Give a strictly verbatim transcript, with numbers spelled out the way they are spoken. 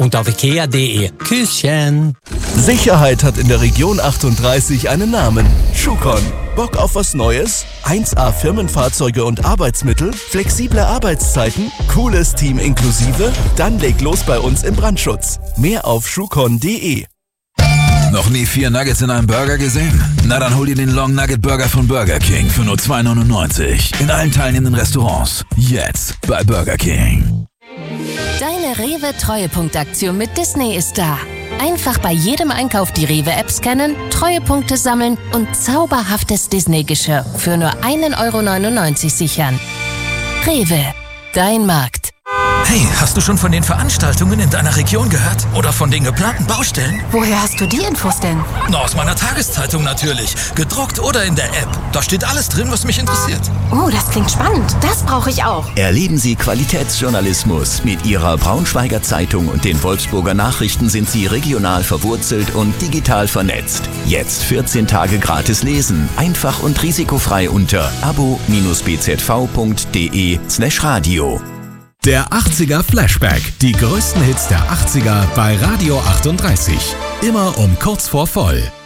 und auf ikea punkt de. Küsschen. Sicherheit hat in der Region achtunddreißig einen Namen. Schucon. Bock auf was Neues? eins A Firmenfahrzeuge und Arbeitsmittel? Flexible Arbeitszeiten? Cooles Team inklusive? Dann leg los bei uns im Brandschutz. Mehr auf schucon punkt de. Noch nie vier Nuggets in einem Burger gesehen? Na dann hol dir den Long Nugget Burger von Burger King für nur zwei neunundneunzig. In allen teilnehmenden Restaurants. Jetzt bei Burger King. Deine Rewe-Treuepunktaktion mit Disney ist da. Einfach bei jedem Einkauf die Rewe-App scannen, Treuepunkte sammeln und zauberhaftes Disney-Geschirr für nur ein Euro neunundneunzig sichern. Rewe, dein Markt. Hey, hast du schon von den Veranstaltungen in deiner Region gehört? Oder von den geplanten Baustellen? Woher hast du die Infos denn? Na, aus meiner Tageszeitung natürlich. Gedruckt oder in der App. Da steht alles drin, was mich interessiert. Oh, das klingt spannend. Das brauche ich auch. Erleben Sie Qualitätsjournalismus. Mit Ihrer Braunschweiger Zeitung und den Wolfsburger Nachrichten sind Sie regional verwurzelt und digital vernetzt. Jetzt vierzehn Tage gratis lesen. Einfach und risikofrei unter abo b z v punkt de slash radio. Der achtziger Flashback. Die größten Hits der achtziger bei Radio achtunddreißig. Immer um kurz vor voll.